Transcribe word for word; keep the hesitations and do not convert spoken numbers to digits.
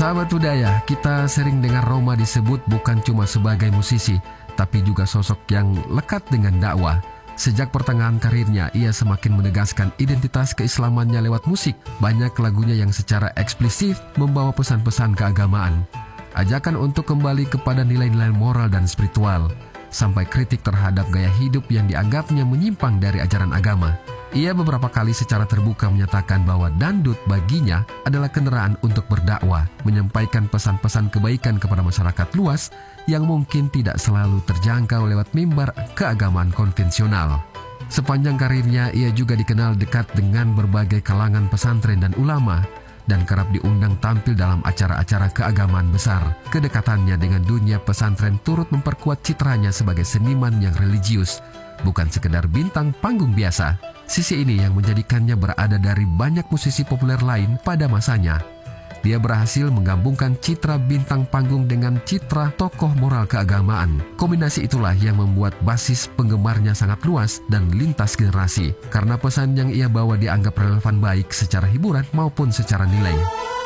Sahabat budaya, kita sering dengar Roma disebut bukan cuma sebagai musisi, tapi juga sosok yang lekat dengan dakwah. Sejak pertengahan karirnya, ia semakin menegaskan identitas keislamannya lewat musik. Banyak lagunya yang secara eksplisit membawa pesan-pesan keagamaan. Ajakan untuk kembali kepada nilai-nilai moral dan spiritual, sampai kritik terhadap gaya hidup yang dianggapnya menyimpang dari ajaran agama. Ia beberapa kali secara terbuka menyatakan bahwa dangdut baginya adalah kendaraan untuk berdakwah, menyampaikan pesan-pesan kebaikan kepada masyarakat luas yang mungkin tidak selalu terjangkau lewat mimbar keagamaan konvensional. Sepanjang karirnya, ia juga dikenal dekat dengan berbagai kalangan pesantren dan ulama, dan kerap diundang tampil dalam acara-acara keagamaan besar. Kedekatannya dengan dunia pesantren turut memperkuat citranya sebagai seniman yang religius, bukan sekedar bintang panggung biasa. Sisi ini yang menjadikannya berada dari banyak musisi populer lain pada masanya. Dia berhasil menggabungkan citra bintang panggung dengan citra tokoh moral keagamaan. Kombinasi itulah yang membuat basis penggemarnya sangat luas dan lintas generasi, karena pesan yang ia bawa dianggap relevan baik secara hiburan maupun secara nilai.